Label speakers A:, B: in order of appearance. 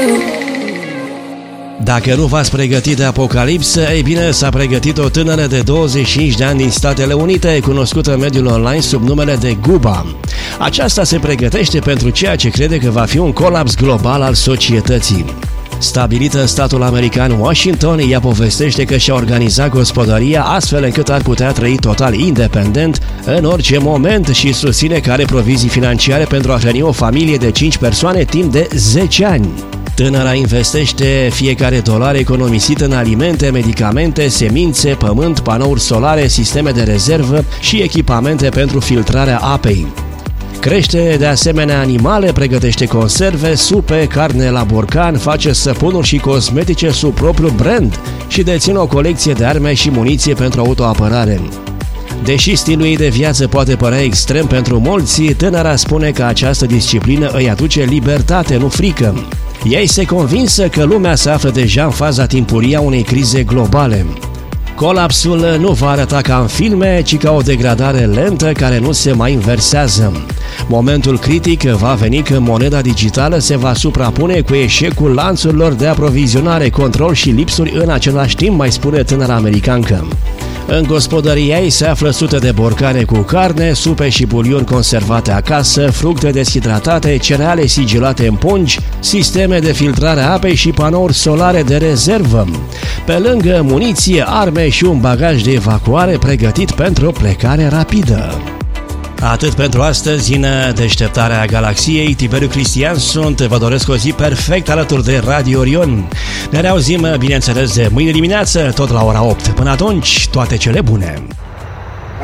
A: Dacă nu v-ați pregătit de apocalipsă, ei bine, s-a pregătit o tânără de 25 de ani din Statele Unite, cunoscută în mediul online sub numele de Guba. Aceasta se pregătește pentru ceea ce crede că va fi un colaps global al societății. Stabilită în statul american Washington, ea povestește că și-a organizat gospodăria astfel încât ar putea trăi total independent în orice moment și susține că are provizii financiare pentru a hrăni o familie de 5 persoane timp de 10 ani. Tânăra investește fiecare dolar economisit în alimente, medicamente, semințe, pământ, panouri solare, sisteme de rezervă și echipamente pentru filtrarea apei. Crește de asemenea animale, pregătește conserve, supe, carne la borcan, face săpunuri și cosmetice sub propriul brand și deține o colecție de arme și muniție pentru autoapărare. Deși stilul ei de viață poate părea extrem pentru mulți, tânăra spune că această disciplină îi aduce libertate, nu frică. Ea este convinsă că lumea se află deja în faza timpurie a unei crize globale. Colapsul nu va arăta ca în filme, ci ca o degradare lentă care nu se mai inversează. Momentul critic va veni când moneda digitală se va suprapune cu eșecul lanțurilor de aprovizionare, control și lipsuri în același timp, mai spune tânăra americancă. În gospodăria ei se află sute de borcane cu carne, supe și bulion conservate acasă, fructe deshidratate, cereale sigilate în pungi, sisteme de filtrare a apei și panouri solare de rezervă. Pe lângă muniție, arme și un bagaj de evacuare pregătit pentru o plecare rapidă. Atât pentru astăzi în Deșteptarea Galaxiei. Tiberiu Cristian sunt, vă doresc o zi perfect alături de Radio Orion. Ne reauzim, bineînțeles, mâine dimineață, tot la ora 8. Până atunci, toate cele bune!